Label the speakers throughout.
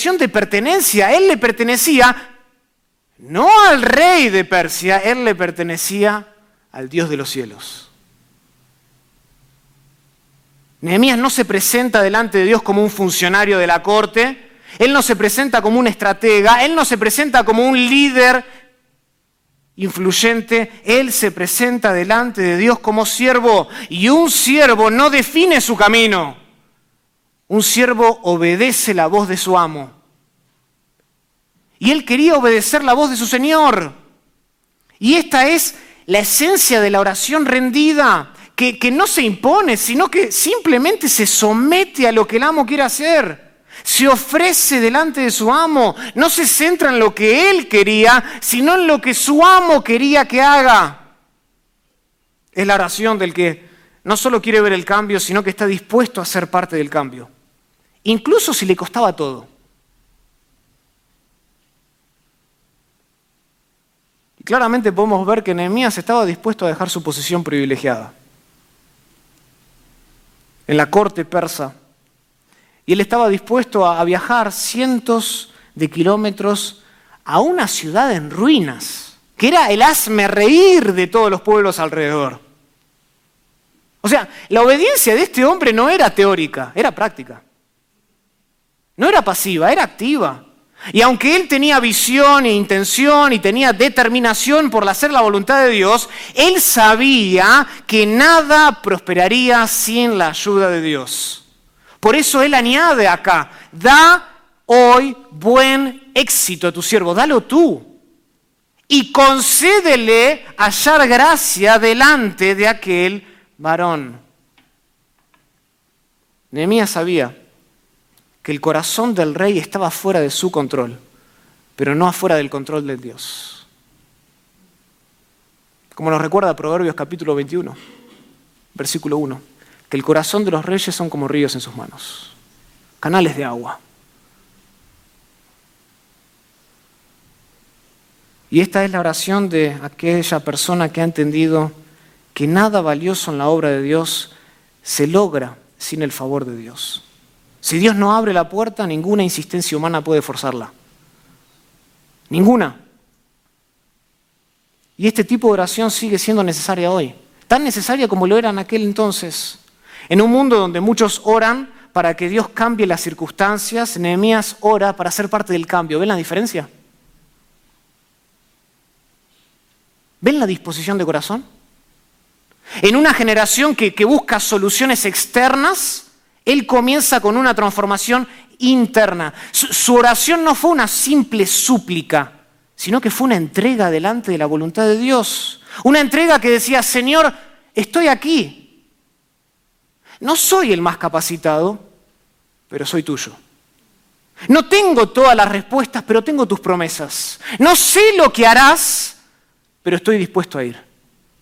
Speaker 1: condición de pertenencia. Él le pertenecía no al rey de Persia, él le pertenecía al Dios de los cielos. Nehemías no se presenta delante de Dios como un funcionario de la corte, él no se presenta como un estratega, él no se presenta como un líder influyente, él se presenta delante de Dios como siervo, y un siervo no define su camino, un siervo obedece la voz de su amo. Y él quería obedecer la voz de su Señor. Y esta es la esencia de la oración rendida, que no se impone, sino que simplemente se somete a lo que el amo quiere hacer. Se ofrece delante de su amo, no se centra en lo que él quería, sino en lo que su amo quería que haga. Es la oración del que no solo quiere ver el cambio, sino que está dispuesto a ser parte del cambio, incluso si le costaba todo. Y claramente podemos ver que Nehemías estaba dispuesto a dejar su posición privilegiada en la corte persa. Y él estaba dispuesto a viajar cientos de kilómetros a una ciudad en ruinas, que era el hazmerreír de todos los pueblos alrededor. O sea, la obediencia de este hombre no era teórica, era práctica. No era pasiva, era activa. Y aunque él tenía visión e intención y tenía determinación por hacer la voluntad de Dios, él sabía que nada prosperaría sin la ayuda de Dios. Por eso él añade acá, da hoy buen éxito a tu siervo, dalo tú. Y concédele hallar gracia delante de aquel varón. Nehemías sabía que el corazón del rey estaba fuera de su control, pero no afuera del control de Dios. Como nos recuerda Proverbios capítulo 21, versículo 1, que el corazón de los reyes son como ríos en sus manos, canales de agua. Y esta es la oración de aquella persona que ha entendido que nada valioso en la obra de Dios se logra sin el favor de Dios. Si Dios no abre la puerta, ninguna insistencia humana puede forzarla. Ninguna. Y este tipo de oración sigue siendo necesaria hoy. Tan necesaria como lo era en aquel entonces. En un mundo donde muchos oran para que Dios cambie las circunstancias, Nehemías ora para ser parte del cambio. ¿Ven la diferencia? ¿Ven la disposición de corazón? En una generación que busca soluciones externas, él comienza con una transformación interna. Su oración no fue una simple súplica, sino que fue una entrega delante de la voluntad de Dios. Una entrega que decía, Señor, estoy aquí. No soy el más capacitado, pero soy tuyo. No tengo todas las respuestas, pero tengo tus promesas. No sé lo que harás, pero estoy dispuesto a ir.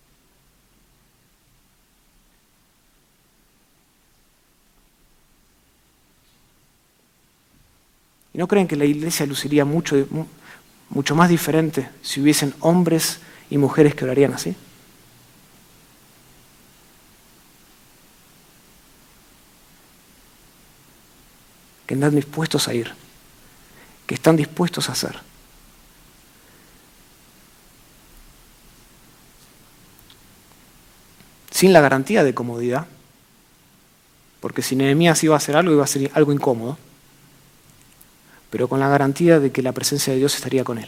Speaker 1: ¿Y no creen que la iglesia luciría mucho más diferente si hubiesen hombres y mujeres que orarían así? Que están dispuestos a ir, que están dispuestos a hacer. Sin la garantía de comodidad, porque si Nehemías iba a hacer algo, iba a ser algo incómodo, pero con la garantía de que la presencia de Dios estaría con él.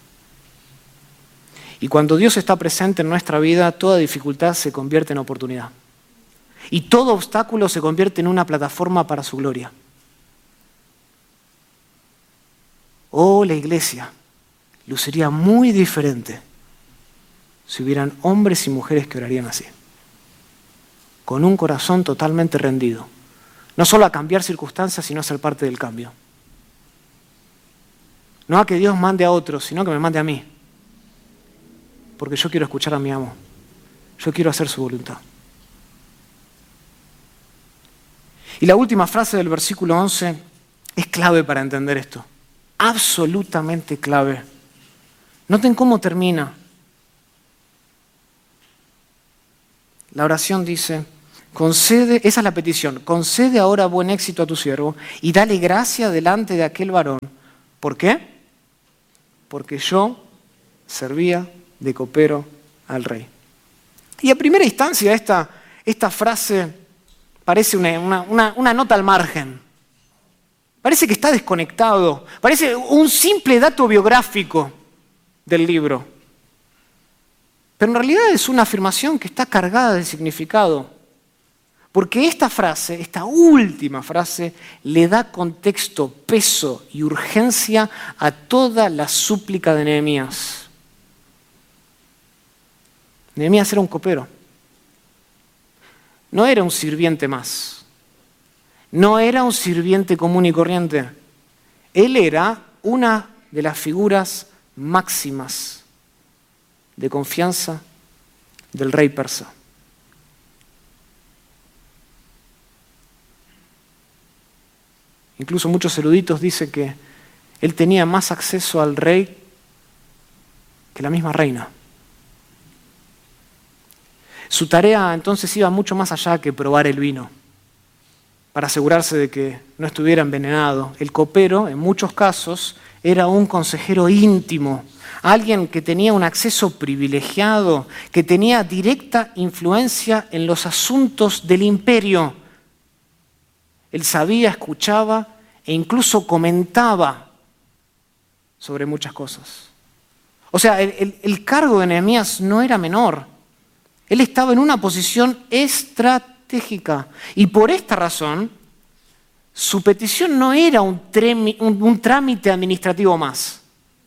Speaker 1: Y cuando Dios está presente en nuestra vida, toda dificultad se convierte en oportunidad. Y todo obstáculo se convierte en una plataforma para su gloria. Oh, la iglesia luciría muy diferente si hubieran hombres y mujeres que orarían así, con un corazón totalmente rendido, no solo a cambiar circunstancias, sino a ser parte del cambio. No a que Dios mande a otros, sino que me mande a mí. Porque yo quiero escuchar a mi amo. Yo quiero hacer su voluntad. Y la última frase del versículo 11 es clave para entender esto. Absolutamente clave. Noten cómo termina. La oración dice, concede, esa es la petición, concede ahora buen éxito a tu siervo y dale gracia delante de aquel varón. ¿Por qué? Porque yo servía de copero al rey. Y a primera instancia esta frase parece una nota al margen. Parece que está desconectado. Parece un simple dato biográfico del libro. Pero en realidad es una afirmación que está cargada de significado. Porque esta frase, esta última frase, le da contexto, peso y urgencia a toda la súplica de Nehemías. Nehemías era un copero. No era un sirviente más. No era un sirviente común y corriente. Él era una de las figuras máximas de confianza del rey persa. Incluso muchos eruditos dicen que él tenía más acceso al rey que la misma reina. Su tarea entonces iba mucho más allá que probar el vino, para asegurarse de que no estuviera envenenado. El copero, en muchos casos, era un consejero íntimo, alguien que tenía un acceso privilegiado, que tenía directa influencia en los asuntos del imperio. Él sabía, escuchaba e incluso comentaba sobre muchas cosas. O sea, el cargo de Nehemías no era menor. Él estaba en una posición estratégica y por esta razón su petición no era un trámite administrativo más.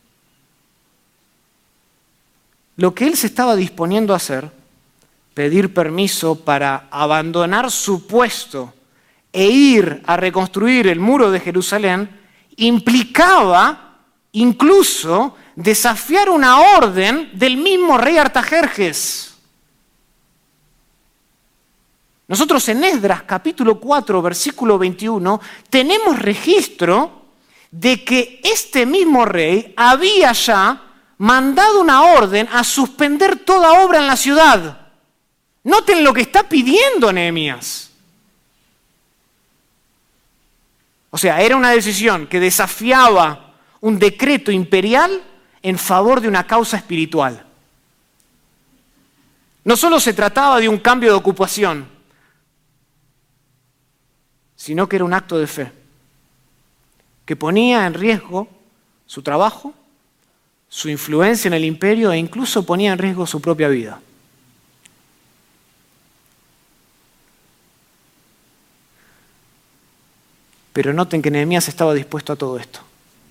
Speaker 1: Lo que él se estaba disponiendo a hacer, pedir permiso para abandonar su puesto e ir a reconstruir el muro de Jerusalén, implicaba incluso desafiar una orden del mismo rey Artajerjes. Nosotros en Esdras capítulo 4, versículo 21, tenemos registro de que este mismo rey había ya mandado una orden a suspender toda obra en la ciudad. Noten lo que está pidiendo Nehemías. O sea, era una decisión que desafiaba un decreto imperial en favor de una causa espiritual. No solo se trataba de un cambio de ocupación, sino que era un acto de fe, que ponía en riesgo su trabajo, su influencia en el imperio e incluso ponía en riesgo su propia vida. Pero noten que Nehemías estaba dispuesto a todo esto.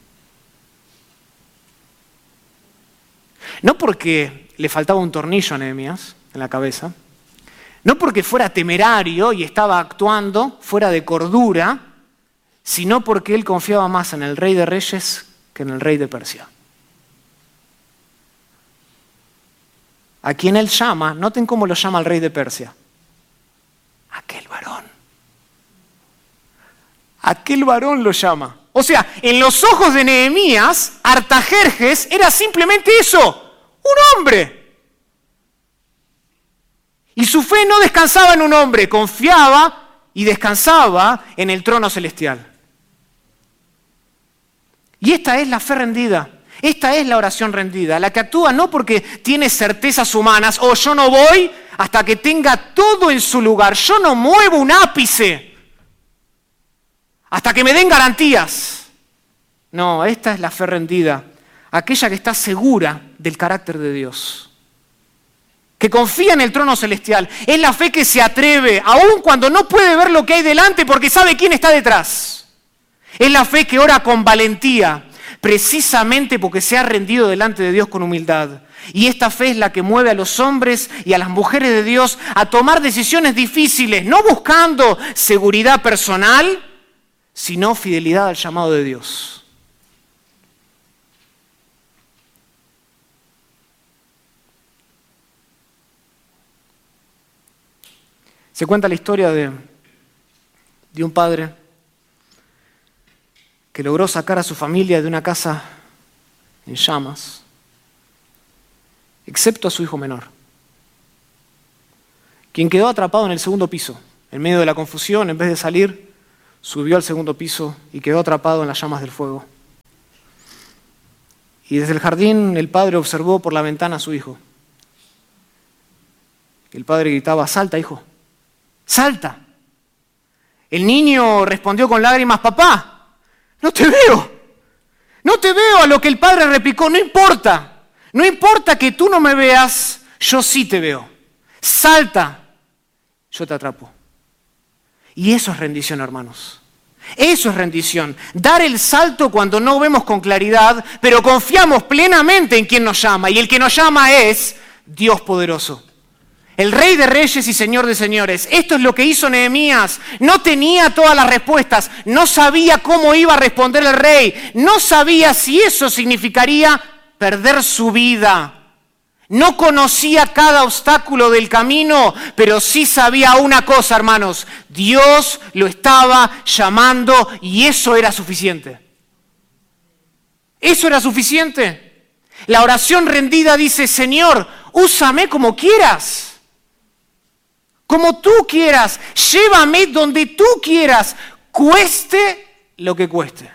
Speaker 1: No porque le faltaba un tornillo a Nehemías en la cabeza, no porque fuera temerario y estaba actuando fuera de cordura, sino porque él confiaba más en el rey de reyes que en el rey de Persia. A quien él llama, noten cómo lo llama el rey de Persia. Aquel varón. Aquel varón lo llama. O sea, en los ojos de Nehemías, Artajerjes era simplemente eso, un hombre. Y su fe no descansaba en un hombre, confiaba y descansaba en el trono celestial. Y esta es la fe rendida, esta es la oración rendida, la que actúa no porque tiene certezas humanas, o yo no voy hasta que tenga todo en su lugar, yo no muevo un ápice hasta que me den garantías. No, esta es la fe rendida, aquella que está segura del carácter de Dios, que confía en el trono celestial. Es la fe que se atreve, aun cuando no puede ver lo que hay delante porque sabe quién está detrás. Es la fe que ora con valentía, precisamente porque se ha rendido delante de Dios con humildad. Y esta fe es la que mueve a los hombres y a las mujeres de Dios a tomar decisiones difíciles, no buscando seguridad personal, sino fidelidad al llamado de Dios. Se cuenta la historia de un padre que logró sacar a su familia de una casa en llamas, excepto a su hijo menor, quien quedó atrapado en el segundo piso. En medio de la confusión, en vez de salir, subió al segundo piso y quedó atrapado en las llamas del fuego. Y desde el jardín el padre observó por la ventana a su hijo. El padre gritaba: «¡Salta, hijo! ¡Salta!». El niño respondió con lágrimas: «Papá, no te veo. No te veo». A lo que el padre replicó: «No importa. No importa que tú no me veas, yo sí te veo. Salta, yo te atrapo». Y eso es rendición, hermanos. Eso es rendición. Dar el salto cuando no vemos con claridad, pero confiamos plenamente en quien nos llama. Y el que nos llama es Dios poderoso. El Rey de Reyes y Señor de Señores. Esto es lo que hizo Nehemías. No tenía todas las respuestas. No sabía cómo iba a responder el rey. No sabía si eso significaría perder su vida. No conocía cada obstáculo del camino, pero sí sabía una cosa, hermanos. Dios lo estaba llamando y eso era suficiente. Eso era suficiente. La oración rendida dice: «Señor, úsame como quieras. Como tú quieras. Llévame donde tú quieras. Cueste lo que cueste».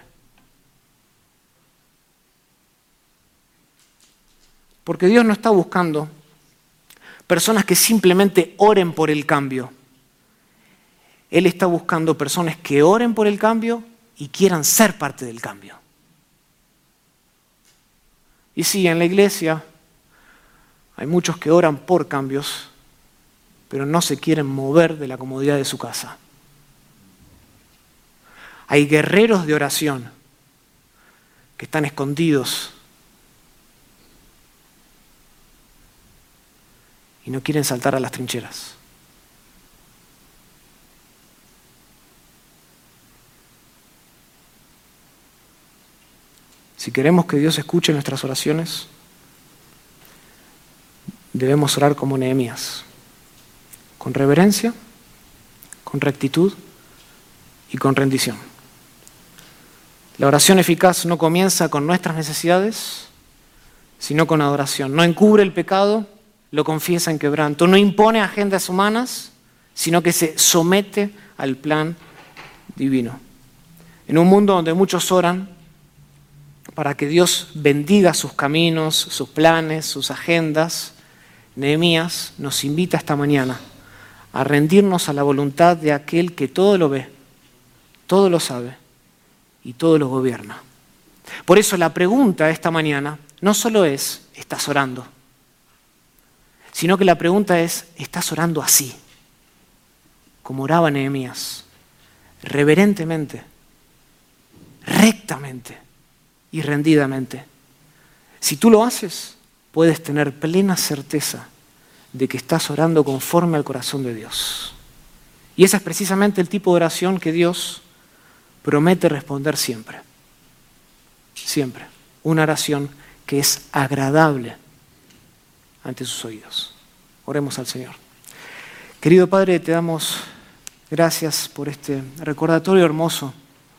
Speaker 1: Porque Dios no está buscando personas que simplemente oren por el cambio. Él está buscando personas que oren por el cambio y quieran ser parte del cambio. Y sí, en la iglesia hay muchos que oran por cambios, pero no se quieren mover de la comodidad de su casa. Hay guerreros de oración que están escondidos y no quieren saltar a las trincheras. Si queremos que Dios escuche nuestras oraciones, debemos orar como Nehemías, con reverencia, con rectitud y con rendición. La oración eficaz no comienza con nuestras necesidades, sino con adoración. No encubre el pecado, lo confiesa en quebranto. No impone agendas humanas, sino que se somete al plan divino. En un mundo donde muchos oran para que Dios bendiga sus caminos, sus planes, sus agendas, Nehemías nos invita esta mañana a rendirnos a la voluntad de aquel que todo lo ve, todo lo sabe y todo lo gobierna. Por eso la pregunta esta mañana no solo es: ¿estás orando?, sino que la pregunta es: ¿estás orando así, como oraba Nehemías, reverentemente, rectamente y rendidamente? Si tú lo haces, puedes tener plena certeza de que estás orando conforme al corazón de Dios. Y ese es precisamente el tipo de oración que Dios promete responder siempre. Siempre. Una oración que es agradable ante sus oídos. Oremos al Señor. Querido Padre, te damos gracias por este recordatorio hermoso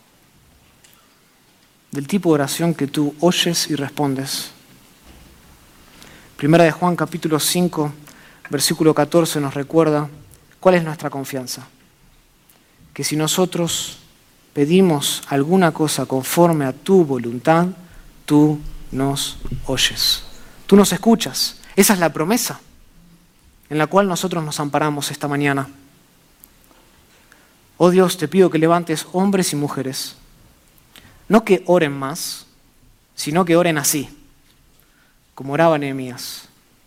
Speaker 1: del tipo de oración que tú oyes y respondes. Primera de Juan, capítulo 5, versículo 14 nos recuerda cuál es nuestra confianza. Que si nosotros pedimos alguna cosa conforme a tu voluntad, tú nos oyes. Tú nos escuchas. Esa es la promesa en la cual nosotros nos amparamos esta mañana. Oh Dios, te pido que levantes hombres y mujeres, no que oren más, sino que oren así, como oraba Nehemías.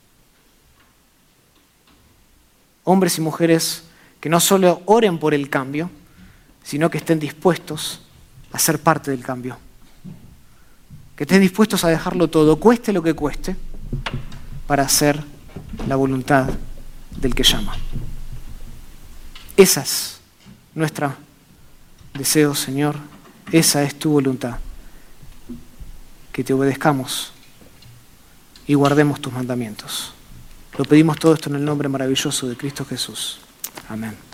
Speaker 1: Hombres y mujeres que no solo oren por el cambio, sino que estén dispuestos a ser parte del cambio. Que estén dispuestos a dejarlo todo, cueste lo que cueste, para hacer la voluntad del que llama. Esa es nuestro deseo, Señor. Esa es tu voluntad. Que te obedezcamos y guardemos tus mandamientos. Lo pedimos todo esto en el nombre maravilloso de Cristo Jesús. Amén.